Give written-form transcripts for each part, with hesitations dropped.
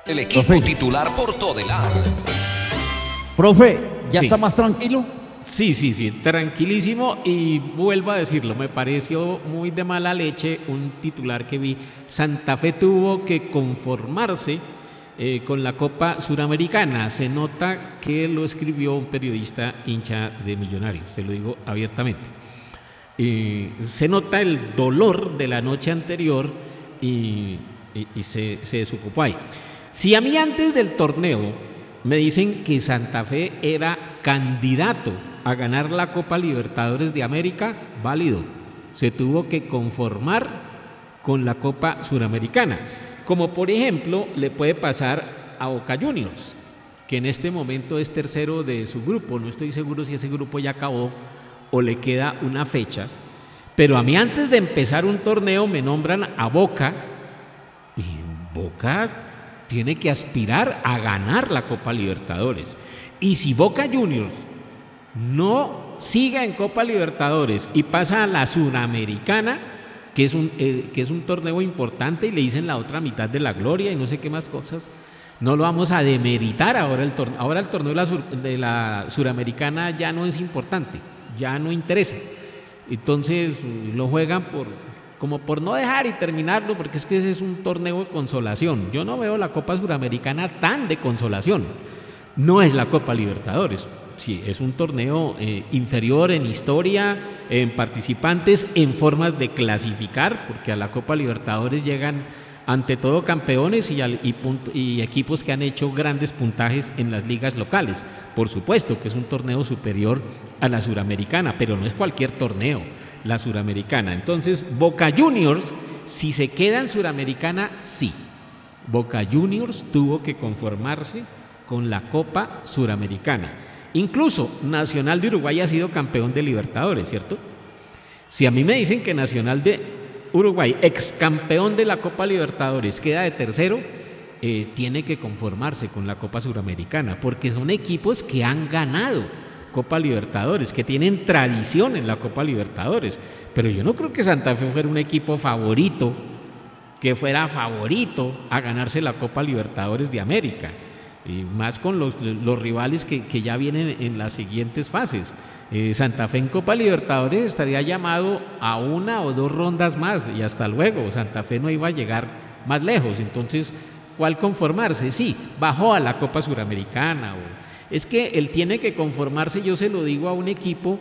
El equipo Profe. titular por Todelar. Profe, ¿ya Sí. está más tranquilo? Sí, tranquilísimo, y vuelvo a decirlo, me pareció muy de mala leche un titular que vi. Santa Fe tuvo que conformarse con la Copa Suramericana. Se nota que lo escribió un periodista hincha de Millonarios, se lo digo abiertamente. Se nota el dolor de la noche anterior y se desocupó ahí. Si a mí antes del torneo me dicen que Santa Fe era candidato a ganar la Copa Libertadores de América, válido. Se tuvo que conformar con la Copa Suramericana. Como por ejemplo le puede pasar a Boca Juniors, que en este momento es tercero de su grupo. No estoy seguro si ese grupo ya acabó o le queda una fecha. Pero a mí antes de empezar un torneo me nombran a Boca, y Boca tiene que aspirar a ganar la Copa Libertadores. Y si Boca Juniors no sigue en Copa Libertadores y pasa a la Suramericana, que es un torneo importante, y le dicen la otra mitad de la gloria y no sé qué más cosas, no lo vamos a demeritar ahora el torneo. Ahora el torneo de la Suramericana ya no es importante, ya no interesa. Entonces lo juegan como por no dejar y terminarlo, porque es que ese es un torneo de consolación. Yo no veo la Copa Suramericana tan de consolación. No es la Copa Libertadores. Sí, es un torneo inferior en historia, en participantes, en formas de clasificar, porque a la Copa Libertadores llegan ante todo campeones y equipos que han hecho grandes puntajes en las ligas locales. Por supuesto que es un torneo superior a la Suramericana, pero no es cualquier torneo, la Suramericana. Entonces, Boca Juniors, si se queda en Suramericana, sí. Boca Juniors tuvo que conformarse con la Copa Suramericana. Incluso Nacional de Uruguay ha sido campeón de Libertadores, ¿cierto? Si a mí me dicen que Nacional de Uruguay, ex campeón de la Copa Libertadores, queda de tercero, tiene que conformarse con la Copa Suramericana, porque son equipos que han ganado Copa Libertadores, que tienen tradición en la Copa Libertadores. Pero yo no creo que Santa Fe fuera un equipo favorito, que fuera favorito a ganarse la Copa Libertadores de América, y más con los rivales que ya vienen en las siguientes fases. Santa Fe en Copa Libertadores estaría llamado a una o dos rondas más y hasta luego. Santa Fe no iba a llegar más lejos. Entonces, ¿cuál conformarse? Sí, bajó a la Copa Suramericana. Es que él tiene que conformarse, yo se lo digo, a un equipo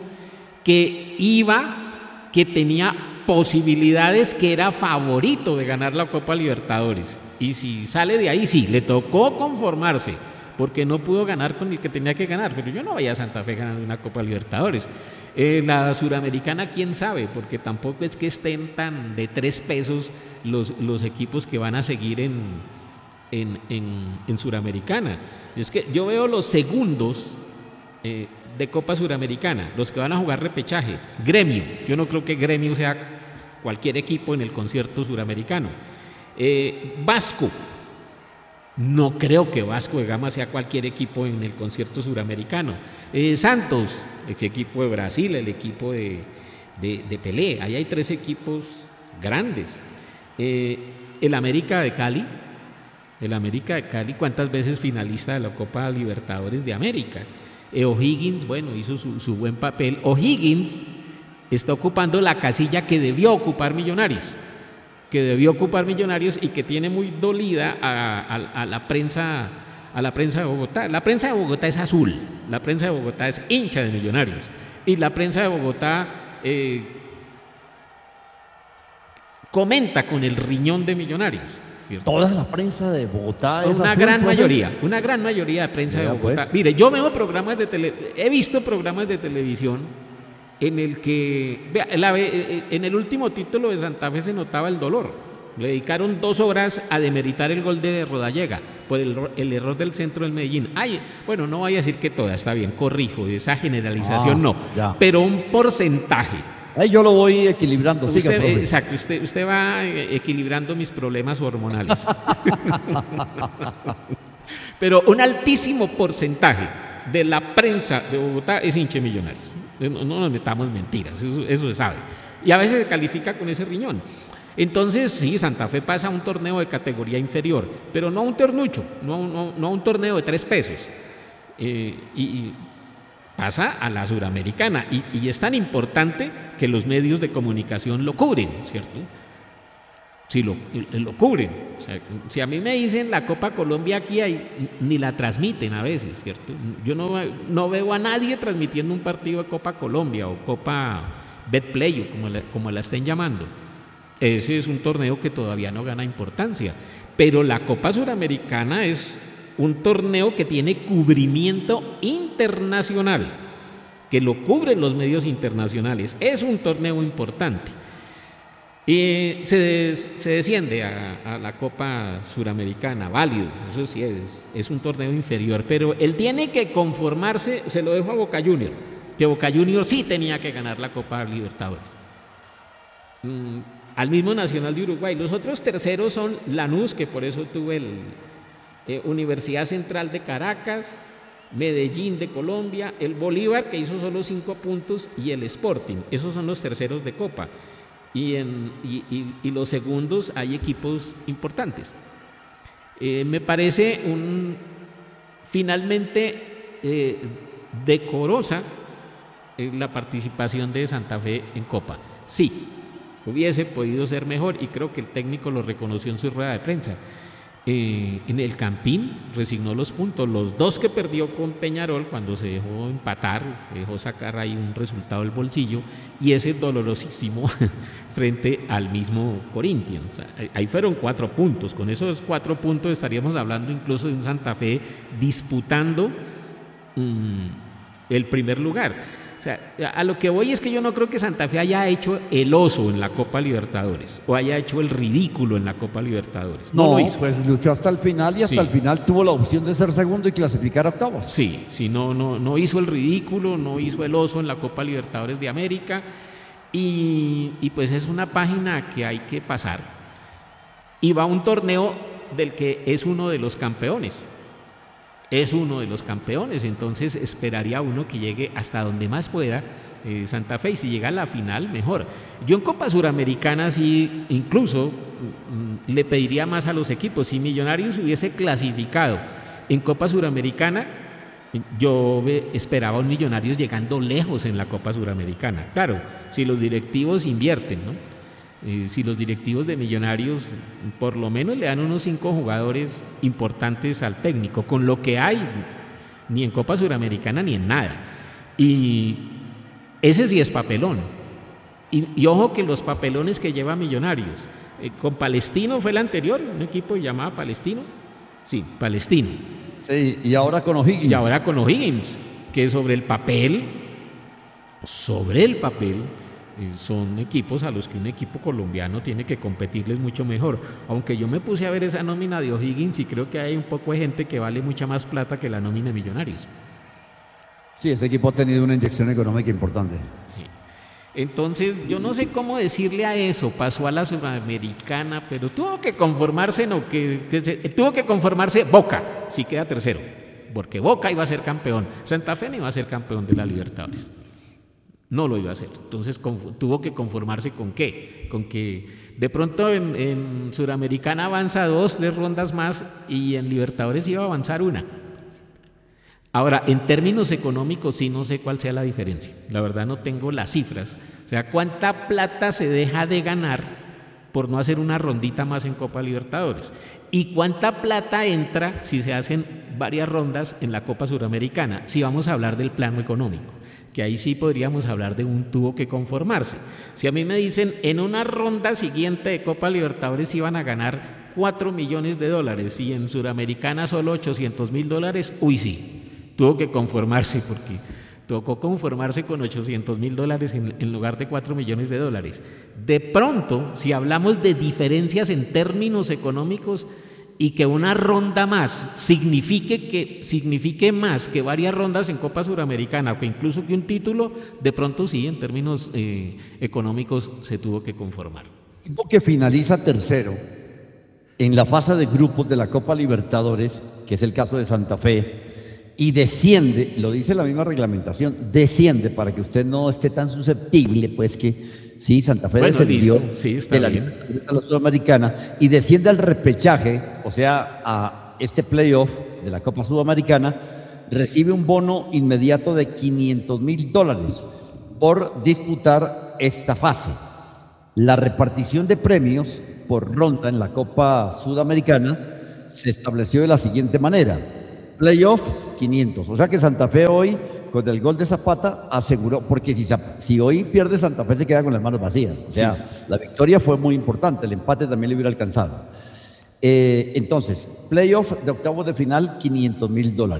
que tenía posibilidades, que era favorito de ganar la Copa Libertadores. Y si sale de ahí, sí, le tocó conformarse, porque no pudo ganar con el que tenía que ganar. Pero yo no veía a Santa Fe ganando una Copa Libertadores. La Suramericana, quién sabe, porque tampoco es que estén tan de 3 pesos los equipos que van a seguir en Suramericana. Es que yo veo los segundos de Copa Suramericana, los que van a jugar repechaje. Gremio, yo no creo que Gremio sea cualquier equipo en el concierto suramericano. Vasco, no creo que Vasco de Gama sea cualquier equipo en el concierto suramericano. Santos, el equipo de Brasil, el equipo de Pelé. Ahí hay 3 equipos grandes. El América de Cali, ¿cuántas veces finalista de la Copa Libertadores de América? O'Higgins, bueno, hizo su buen papel. O'Higgins está ocupando la casilla que debió ocupar Millonarios, y que tiene muy dolida a la prensa de Bogotá. La prensa de Bogotá es azul, la prensa de Bogotá es hincha de Millonarios, y la prensa de Bogotá comenta con el riñón de Millonarios, ¿cierto? Toda la prensa de Bogotá es Una azul, gran profe. mayoría de prensa Vea, de Bogotá. pues. Mire, yo veo he visto programas de televisión en el que, vea, en el último título de Santa Fe se notaba el dolor. Le dedicaron 2 horas a demeritar el gol de Rodallega por el error del centro del Medellín. Bueno, no voy a decir que toda, está bien, corrijo, esa generalización no, ya. pero un porcentaje. Ahí yo lo voy equilibrando. Siga, profe. Exacto, usted va equilibrando mis problemas hormonales. Pero un altísimo porcentaje de la prensa de Bogotá es hincha de Millonarios. No nos metamos mentiras, eso se sabe. Y a veces se califica con ese riñón. Entonces, sí, Santa Fe pasa a un torneo de categoría inferior, pero no a un ternucho, no a un torneo de 3 pesos. Y pasa a la Suramericana. Y es tan importante que los medios de comunicación lo cubren, ¿cierto? Sí, lo cubren. O sea, si a mí me dicen la Copa Colombia aquí, ni la transmiten a veces, ¿cierto? Yo no veo a nadie transmitiendo un partido de Copa Colombia o Copa Betplay, o como la estén llamando. Ese es un torneo que todavía no gana importancia. Pero la Copa Suramericana es un torneo que tiene cubrimiento internacional, que lo cubren los medios internacionales. Es un torneo importante. Y se desciende a la Copa Suramericana, válido, eso sí es un torneo inferior, pero él tiene que conformarse, se lo dejo a Boca Juniors, que Boca Juniors sí tenía que ganar la Copa Libertadores. Al mismo Nacional de Uruguay. Los otros terceros son Lanús, que por eso tuve Universidad Central de Caracas, Medellín de Colombia, el Bolívar, que hizo solo 5 puntos, y el Sporting. Esos son los terceros de Copa. Y los segundos hay equipos importantes. Me parece finalmente decorosa la participación de Santa Fe en Copa. Sí, hubiese podido ser mejor y creo que el técnico lo reconoció en su rueda de prensa. En el Campín resignó los puntos, los 2 que perdió con Peñarol cuando se dejó empatar, se dejó sacar ahí un resultado del bolsillo, y ese dolorosísimo frente al mismo Corinthians. O sea, ahí fueron 4 puntos, con esos 4 puntos estaríamos hablando incluso de un Santa Fe disputando el primer lugar. O sea, a lo que voy es que yo no creo que Santa Fe haya hecho el oso en la Copa Libertadores o haya hecho el ridículo en la Copa Libertadores. No lo hizo. Pues luchó hasta el final y hasta el final tuvo la opción de ser segundo y clasificar a octavos. Sí, no hizo el ridículo, no hizo el oso en la Copa Libertadores de América y pues es una página que hay que pasar. Y va a un torneo del que es uno de los campeones. Es uno de los campeones, entonces esperaría uno que llegue hasta donde más pueda Santa Fe, y si llega a la final, mejor. Yo en Copa Suramericana sí, incluso le pediría más a los equipos. Si Millonarios hubiese clasificado en Copa Suramericana, yo esperaba a un Millonarios llegando lejos en la Copa Suramericana. Claro, si los directivos invierten, ¿no? Si los directivos de Millonarios por lo menos le dan unos 5 jugadores importantes al técnico, con lo que hay, ni en Copa Suramericana ni en nada. Y ese sí es papelón. Y ojo que los papelones que lleva Millonarios, con Palestino fue el anterior, un equipo llamado Palestino. Sí, Palestino. Sí, y ahora con O'Higgins. Y ahora con O'Higgins, que sobre el papel, son equipos a los que un equipo colombiano tiene que competirles mucho mejor. Aunque yo me puse a ver esa nómina de O'Higgins y creo que hay un poco de gente que vale mucha más plata que la nómina de Millonarios. Sí, ese equipo ha tenido una inyección económica importante. Sí. Entonces, yo no sé cómo decirle a eso. Pasó a la Sudamericana, pero tuvo que conformarse, tuvo que conformarse Boca, si queda tercero, porque Boca iba a ser campeón. Santa Fe no iba a ser campeón de la Libertadores. No lo iba a hacer. Entonces tuvo que conformarse ¿con qué? Con que de pronto en Suramericana avanza 2, 3 rondas más y en Libertadores iba a avanzar 1. Ahora, en términos económicos sí no sé cuál sea la diferencia. La verdad no tengo las cifras. O sea, ¿cuánta plata se deja de ganar por no hacer una rondita más en Copa Libertadores? ¿Y cuánta plata entra si se hacen varias rondas en la Copa Suramericana? Si vamos a hablar del plano económico, que ahí sí podríamos hablar de un tuvo que conformarse. Si a mí me dicen en una ronda siguiente de Copa Libertadores iban a ganar $4 millones y en Suramericana solo $800,000, uy sí, tuvo que conformarse porque tocó conformarse con $800,000 en lugar de $4 millones. De pronto, si hablamos de diferencias en términos económicos, y que una ronda más signifique más que varias rondas en Copa Suramericana, o que incluso que un título, de pronto sí, en términos económicos se tuvo que conformar. El equipo que finaliza tercero en la fase de grupos de la Copa Libertadores, que es el caso de Santa Fe, y desciende, lo dice la misma reglamentación, desciende para que usted no esté tan susceptible, pues que sí, Santa Fe Bueno, descendió listo, sí, está de la bien. a la Sudamericana y desciende al repechaje, o sea, a este playoff de la Copa Sudamericana, recibe un bono inmediato de $500,000 por disputar esta fase. La repartición de premios por ronda en la Copa Sudamericana se estableció de la siguiente manera. Playoff, 500. O sea que Santa Fe hoy, con el gol de Zapata, aseguró, porque si hoy pierde Santa Fe se queda con las manos vacías. O sea, Sí. la victoria fue muy importante, el empate también le hubiera alcanzado. Entonces, playoff de octavos de final, $500,000.